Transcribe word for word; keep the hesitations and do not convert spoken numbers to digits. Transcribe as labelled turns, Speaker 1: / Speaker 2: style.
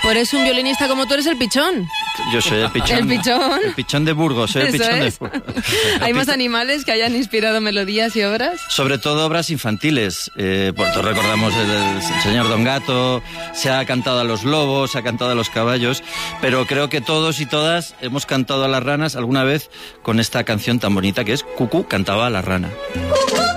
Speaker 1: Por eso un violinista como tú eres el pichón.
Speaker 2: Yo soy el pichón.
Speaker 1: El pichón.
Speaker 2: El pichón de Burgos, soy el
Speaker 1: Eso
Speaker 2: pichón
Speaker 1: es.
Speaker 2: de Burgos.
Speaker 1: ¿Hay más animales que hayan inspirado melodías y obras?
Speaker 2: Sobre todo obras infantiles. Eh, por todos recordamos el, el señor Don Gato, se ha cantado a los lobos, se ha cantado a los caballos, pero creo que todos y todas hemos cantado a las ranas alguna vez con esta canción tan bonita que es Cucú cantaba a la rana.